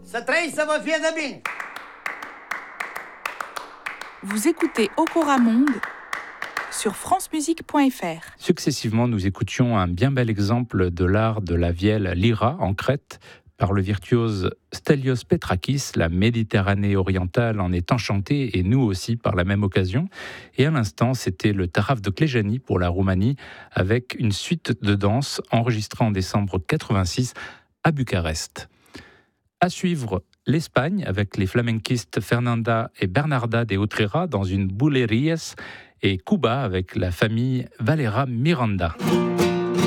Să trăiți, să vă fie de bine! Vous écoutez Okora Monde sur francemusique.fr. Successivement, nous écoutions un bien bel exemple de l'art de la vielle lyra en Crète par le virtuose Stelios Petrakis. La Méditerranée orientale en est enchantée et nous aussi par la même occasion. Et à l'instant, c'était le Taraf de Klejani pour la Roumanie avec une suite de danse enregistrée en décembre 86 à Bucarest. À suivre l'Espagne avec les flamenquistes Fernanda et Bernarda de Utrera dans une Bulerías et Cuba avec la famille Valera Miranda.